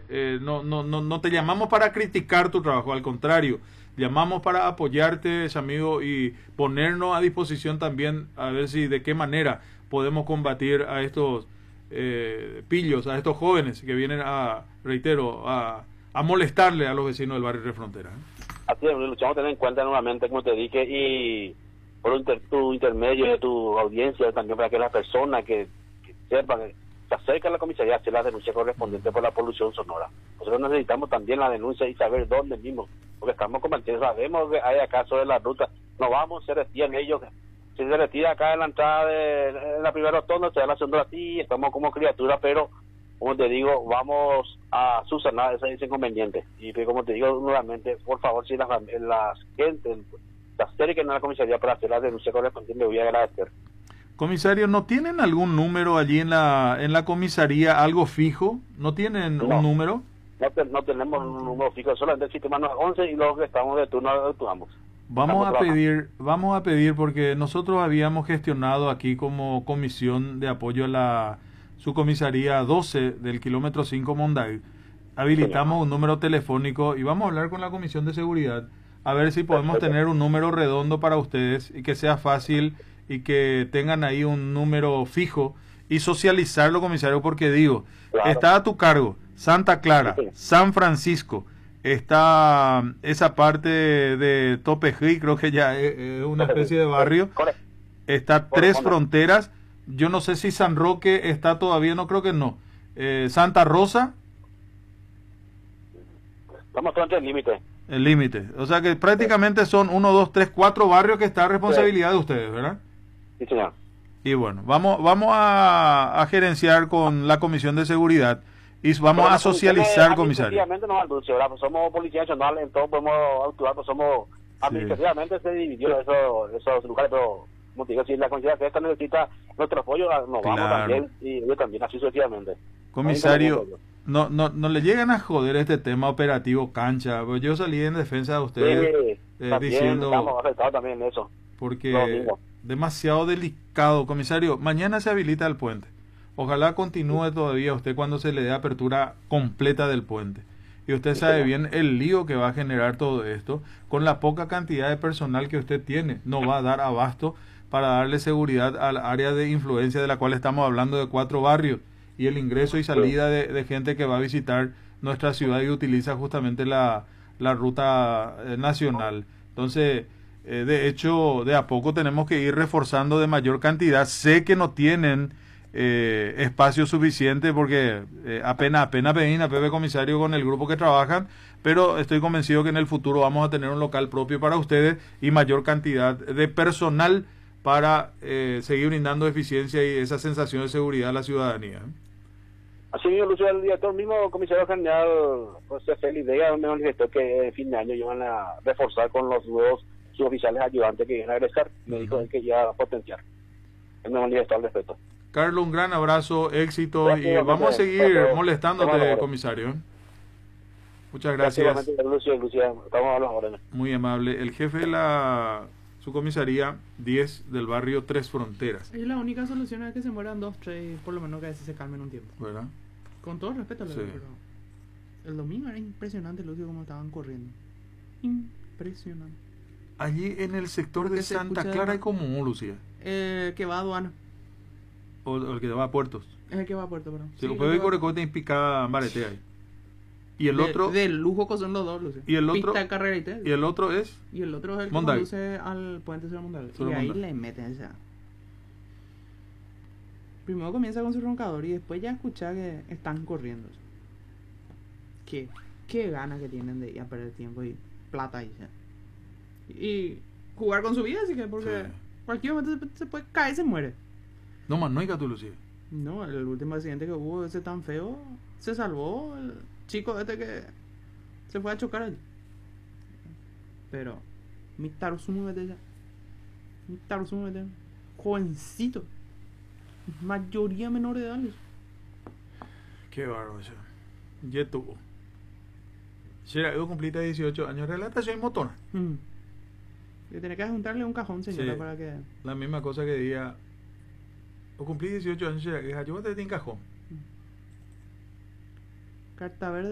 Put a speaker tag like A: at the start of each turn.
A: no te llamamos para criticar tu trabajo, al contrario, llamamos para apoyarte, amigo, y ponernos a disposición también a ver si de qué manera podemos combatir a estos pillos, a estos jóvenes que vienen reitero, a molestarle a los vecinos del barrio de Frontera.
B: Así es, luchamos a tener en cuenta nuevamente, como te dije, y por tu intermedio de tu audiencia también, para que las personas que sepan, se acerquen a la comisaría a hacer la denuncia correspondiente por la polución sonora. Nosotros necesitamos también la denuncia y saber dónde mismo, porque estamos convencidos, sabemos que hay acaso de la ruta, no vamos, se retiran ellos, si se retira acá en la entrada de la primera rotonda, se da la segunda así, estamos como criaturas, pero como te digo, vamos a subsanar ese inconveniente. Y como te digo nuevamente, por favor, si las gente se acerquen a la comisaría para hacer la denuncia correspondiente, voy a agradecer.
A: Comisario, ¿no tienen algún número allí en la comisaría, algo fijo? ¿No tienen un número?
B: No tenemos un número fijo, solamente el sistema 11 y luego que estamos de turno actuamos.
A: Vamos a pedir porque nosotros habíamos gestionado aquí como comisión de apoyo a la subcomisaría 12 del kilómetro 5 Monday. Habilitamos un número telefónico y vamos a hablar con la comisión de seguridad a ver si podemos tener un número redondo para ustedes y que sea fácil y que tengan ahí un número fijo y socializarlo, comisario, porque digo, claro, está a tu cargo Santa Clara, San Francisco, está esa parte de Topejí, creo que ya es una especie de barrio, está Tres Fronteras, yo no sé si San Roque está todavía, no creo que no, Santa Rosa.
B: Estamos frente al límite.
A: El límite, o sea que prácticamente son 1, 2, 3, 4 barrios que está a responsabilidad de ustedes, ¿verdad?
B: Sí, señor.
A: Y bueno, vamos a gerenciar con la comisión de seguridad y vamos a socializar, comisario.
B: Administrativamente no Dulce, ¿verdad? Pues somos policía nacional, entonces podemos actuar, pues somos administrativamente se dividió esos lugares, pero como te digo, si la comunidad esta necesita nuestro apoyo, nos vamos también, y yo también, así sucesivamente.
A: Comisario, no le llegan a joder este tema operativo cancha, pues yo salí en defensa de ustedes diciendo,
B: estamos afectados también en eso.
A: Porque demasiado delicado, comisario. Mañana se habilita el puente. Ojalá continúe todavía usted cuando se le dé apertura completa del puente. Y usted sabe bien el lío que va a generar todo esto. Con la poca cantidad de personal que usted tiene, no va a dar abasto para darle seguridad al área de influencia de la cual estamos hablando, de 4 barrios. Y el ingreso y salida de gente que va a visitar nuestra ciudad y utiliza justamente la ruta nacional. Entonces, de hecho, de a poco tenemos que ir reforzando de mayor cantidad. Sé que no tienen espacio suficiente porque apenas ven a Pepe Comisario con el grupo que trabajan, pero estoy convencido que en el futuro vamos a tener un local propio para ustedes y mayor cantidad de personal para seguir brindando eficiencia y esa sensación de seguridad a la ciudadanía.
B: Así mismo, Lucio, el director mismo, comisario general José Félix Vega, me manifestó que fin de año iban a reforzar con los nuevos suboficiales ayudantes que vienen a egresar. Me dijo él que ya va a potenciar. Él me manifestó al respecto.
A: Carlos, un gran abrazo, éxito, y vamos a seguir molestándote, comisario. Muchas gracias.
B: Lucio, estamos a las órdenes.
A: Muy amable. El jefe de la subcomisaría 10 del barrio Tres Fronteras.
C: Y la única solución es que se mueran 2, 3, por lo menos que a veces se calmen un tiempo.
A: ¿Verdad?
C: Con todo respeto, sí. Pero el domingo era impresionante, Lucio, como estaban corriendo. Impresionante.
A: Allí en el sector de Santa Clara hay como Lucía.
C: Que va a aduana.
A: O el que va a puertos.
C: Es el que va a puertos, perdón.
A: Si lo puede ver Corecote en pica Marete ahí. Y el otro
C: de lujo que son los dos, Lucio.
A: Y el otro
C: Pista de carrera y
A: el otro es
C: el que
A: Mondag.
C: conduce al puente Ciudad Mondag. Y ahí le meten ya. Primero comienza con su roncador y después ya escucha que están corriendo. Qué ganas que tienen de ir a perder tiempo y plata ahí ya. Y jugar con su vida, así que porque cualquier momento se puede caer y se muere.
A: No más, no hay gato, Lucía.
C: No, el último accidente que hubo, ese tan feo, se salvó el chico que se fue a chocar allí. Pero Mitarusumu vete ya. Jovencito. Mayoría menor de edad.
A: Qué bárbaro. Ya tuvo. Yo cumplí 18 años. Relata, soy motona.
C: Le tenés que juntarle un cajón, señora, para que...
A: La misma cosa que diga... O cumplí 18 años, yo voy a tener un cajón.
C: Carta verde.